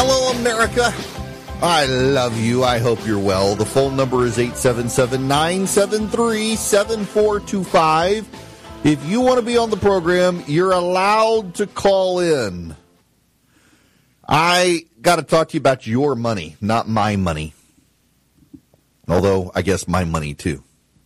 Hello, America. I love you. I hope you're well. The phone number is 877-973-7425. If you want to be on the program, you're allowed to call in. I got to talk to you about your money, not my money. Although, I guess my money, too.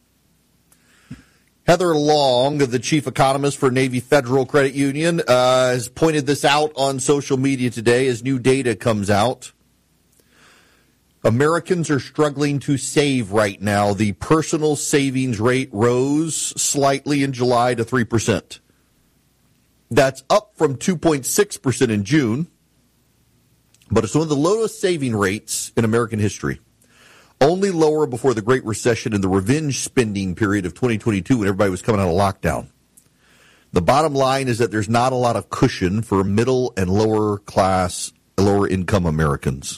Heather Long, the chief economist for Navy Federal Credit Union, has pointed this out on social media today as new data comes out. Americans are struggling to save right now. The personal savings rate rose slightly in July to 3%. That's up from 2.6% in June, but it's one of the lowest saving rates in American history. Only lower before the Great Recession and the revenge spending period of 2022 when everybody was coming out of lockdown. The bottom line is that there's not a lot of cushion for middle and lower class, lower income Americans.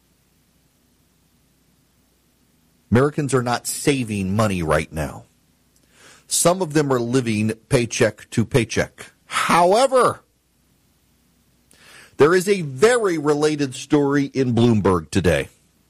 Americans are not saving money right now. Some of them are living paycheck to paycheck. However, there is a very related story in Bloomberg today.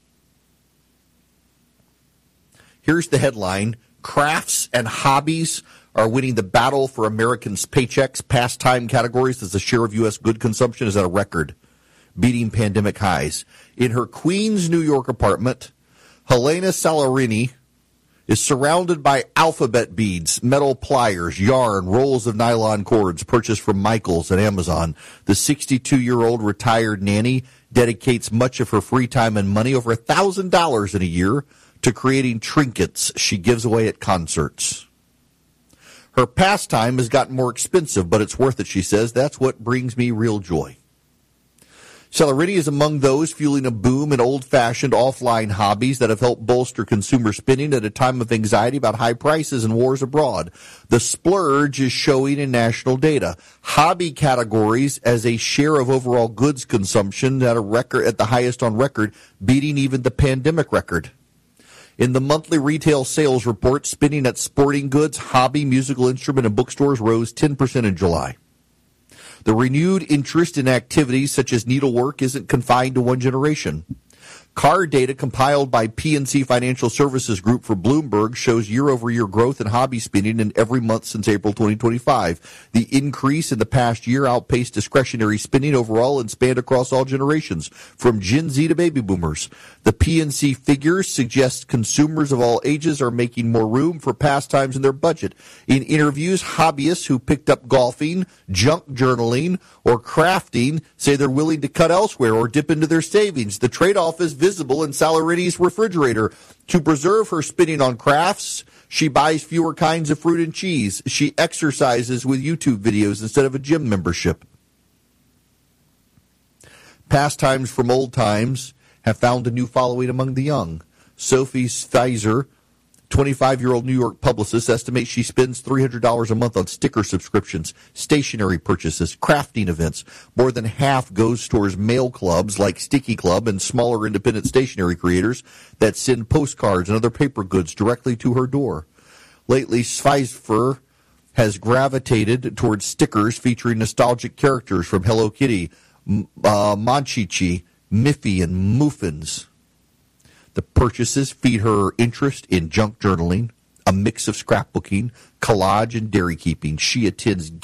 Here's the headline. Crafts and hobbies are winning the battle for Americans' paychecks. Pastime categories as the share of U.S. good consumption is at a record, beating pandemic highs. In her Queens, New York apartment, Helena Salarini is surrounded by alphabet beads, metal pliers, yarn, rolls of nylon cords purchased from Michaels and Amazon. The 62-year-old retired nanny dedicates much of her free time and money, over $1,000 in a year, to creating trinkets she gives away at concerts. Her pastime has gotten more expensive, but it's worth it, she says. That's what brings me real joy. Salarini is among those fueling a boom in old-fashioned offline hobbies that have helped bolster consumer spending at a time of anxiety about high prices and wars abroad. The splurge is showing in national data. Hobby categories as a share of overall goods consumption at the highest on record, beating even the pandemic record. In the monthly retail sales report, spending at sporting goods, hobby, musical instrument, and bookstores rose 10% in July. The renewed interest in activities such as needlework isn't confined to one generation. Car data compiled by PNC Financial Services Group for Bloomberg shows year-over-year growth in hobby spending in every month since April 2025. The increase in the past year outpaced discretionary spending overall and spanned across all generations, from Gen Z to baby boomers. The PNC figures suggest consumers of all ages are making more room for pastimes in their budget. In interviews, hobbyists who picked up golfing, junk journaling, or crafting say they're willing to cut elsewhere or dip into their savings. The trade-off is visible in Salarini's refrigerator. To preserve her spending on crafts, she buys fewer kinds of fruit and cheese. She exercises with YouTube videos instead of a gym membership. Pastimes from old times have found a new following among the young. Sophie Steiser, 25-year-old New York publicist, estimates she spends $300 a month on sticker subscriptions, stationery purchases, crafting events. More than half goes towards mail clubs like Sticky Club and smaller independent stationery creators that send postcards and other paper goods directly to her door. Lately, Steiser has gravitated towards stickers featuring nostalgic characters from Hello Kitty, Monchichi, Miffy, and Muffins. The purchases feed her interest in junk journaling, a mix of scrapbooking, collage, and dairy keeping. She attends